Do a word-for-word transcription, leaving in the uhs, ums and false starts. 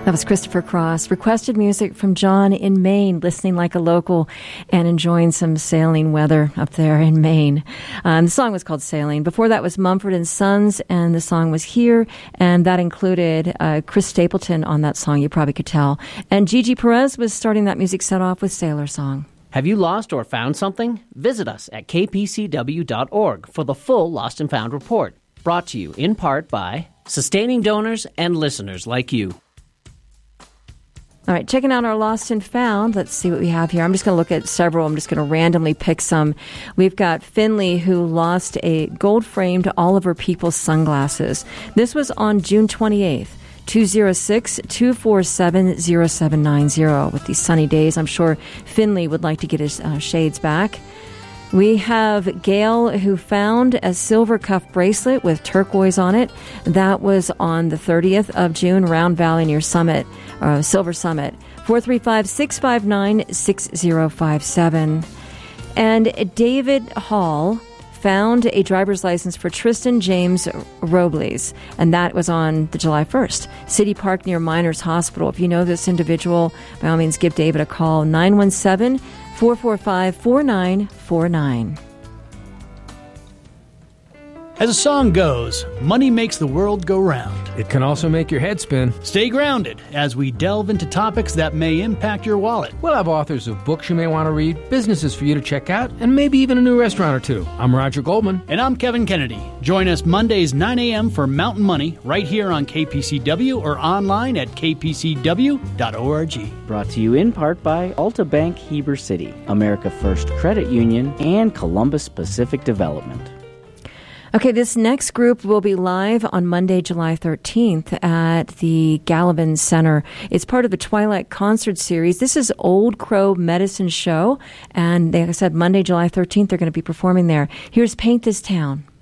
That was Christopher Cross. Requested music from John in Maine, listening like a local and enjoying some sailing weather up there in Maine. Um, the song was called Sailing. Before that was Mumford and Sons, and the song was Here, and that included uh, Chris Stapleton on that song, you probably could tell. And Gigi Perez was starting that music set off with Sailor Song. Have you lost or found something? Visit us at k p c w dot org for the full Lost and Found report. Brought to you in part by sustaining donors and listeners like you. All right, checking out our Lost and Found. Let's see what we have here. I'm just going to look at several. I'm just going to randomly pick some. We've got Finley, who lost a gold-framed Oliver Peoples sunglasses. This was on June twenty-eighth. two oh six, two four seven, oh seven nine oh. With these sunny days, I'm sure Finley would like to get his uh, shades back. We have Gail, who found a silver cuff bracelet with turquoise on it. That was on the thirtieth of June, Round Valley near Summit, uh, Silver Summit. four three five, six five nine, six oh five seven. And David Hall found a driver's license for Tristan James Robles, and that was on the July first. City Park near Miners Hospital. If you know this individual, by all means, give David a call, nine one seven, four four five, four nine four nine. As a song goes, money makes the world go round. It can also make your head spin. Stay grounded as we delve into topics that may impact your wallet. We'll have authors of books you may want to read, businesses for you to check out, and maybe even a new restaurant or two. I'm Roger Goldman. And I'm Kevin Kennedy. Join us Mondays, nine a.m. for Mountain Money right here on K P C W or online at k p c w dot org. Brought to you in part by Alta Bank Heber City, America First Credit Union, and Columbus Pacific Development. Okay, this next group will be live on Monday, July thirteenth at the Gallivan Center. It's part of the Twilight Concert Series. This is Old Crow Medicine Show, and like I said, Monday, July thirteenth, they're going to be performing there. Here's Paint This Town.